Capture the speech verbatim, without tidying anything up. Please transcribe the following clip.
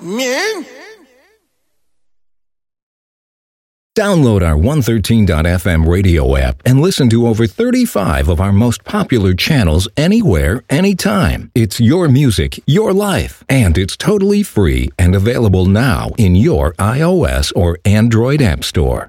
Meow. Download our one thirteen dot f m radio app and listen to over thirty-five of our most popular channels anywhere, anytime. It's your music, your life, and it's totally free and available now in your iOS or Android app store.